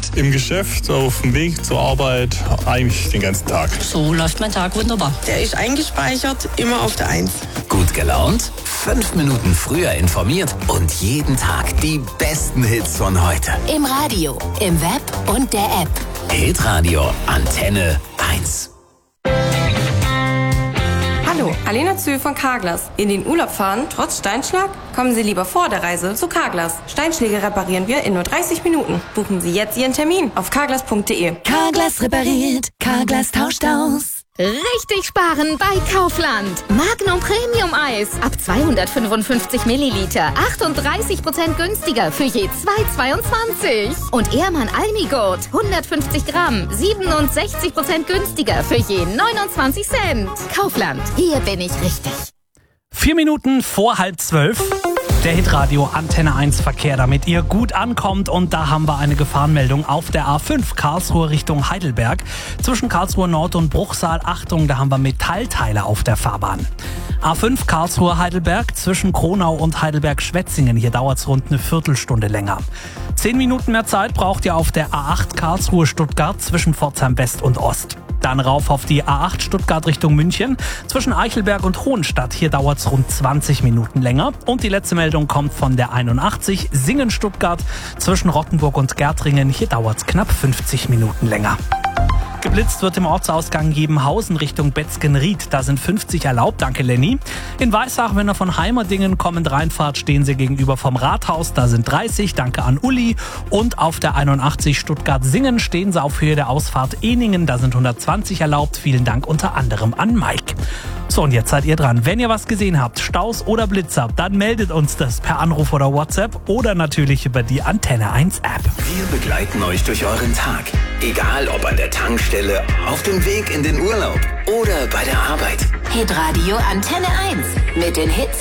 Im Geschäft, auf dem Weg zur Arbeit, eigentlich den ganzen Tag. So läuft mein Tag wunderbar. Der ist eingespeichert, immer auf der 1. Gut gelaunt? 5 Minuten früher informiert und jeden Tag die besten Hits von heute. Im Radio, im Web und der App. Hitradio Antenne 1. Hallo, Alena Zühl von Carglass. In den Urlaub fahren, trotz Steinschlag? Kommen Sie lieber vor der Reise zu Carglass. Steinschläge reparieren wir in nur 30 Minuten. Buchen Sie jetzt Ihren Termin auf carglass.de. Carglass repariert, Carglass tauscht aus. Richtig sparen bei Kaufland. Magnum Premium Eis ab 255 Milliliter. 38% günstiger für je 2,22. Und Ehrmann Almigurt 150 Gramm. 67% günstiger für je 29 Cent. Kaufland, hier bin ich richtig. 4 Minuten vor 11:30. Der Hitradio Antenne 1 Verkehr, damit ihr gut ankommt. Und da haben wir eine Gefahrenmeldung auf der A5 Karlsruhe Richtung Heidelberg. Zwischen Karlsruhe Nord und Bruchsal. Achtung, da haben wir Metallteile auf der Fahrbahn. A5 Karlsruhe Heidelberg zwischen Kronau und Heidelberg-Schwetzingen. Hier dauert es rund eine Viertelstunde länger. 10 Minuten mehr Zeit braucht ihr auf der A8 Karlsruhe Stuttgart zwischen Pforzheim West und Ost. Dann rauf auf die A8 Stuttgart Richtung München. Zwischen Eichelberg und Hohenstadt. Hier dauert es rund 20 Minuten länger. Und die letzte Meldung kommt von der 81 Singen-Stuttgart. Zwischen Rottenburg und Gärtringen. Hier dauert es knapp 50 Minuten länger. Geblitzt wird im Ortsausgang Jebenhausen Richtung Betzgenried. Da sind 50 erlaubt, danke Lenny. In Weissach, wenn ihr von Heimerdingen kommend reinfahrt, stehen sie gegenüber vom Rathaus. Da sind 30, danke an Uli. Und auf der 81 Stuttgart-Singen stehen sie auf Höhe der Ausfahrt Eningen. Da sind 120 erlaubt. Vielen Dank unter anderem an Mike. So, und jetzt seid ihr dran. Wenn ihr was gesehen habt, Staus oder Blitzer, dann meldet uns das per Anruf oder WhatsApp oder natürlich über die Antenne 1 App. Wir begleiten euch durch euren Tag. Egal ob an der Tankstelle, auf dem Weg in den Urlaub oder bei der Arbeit. Hitradio Antenne 1 mit den Hits